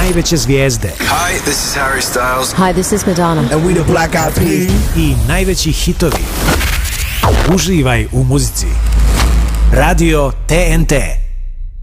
najveće zvijezde. Hi, this is Harry Styles. Hi, this is Madonna. And we the Black Eyed Peas. I najveći hitovi. Uživaj u muzici. Radio TNT.